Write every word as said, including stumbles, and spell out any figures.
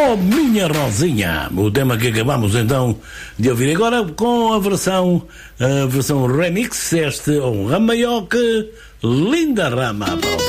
Oh, minha Rosinha, o tema que acabamos então de ouvir agora com a versão, a versão remix, este um Rama maior que Linda Rama.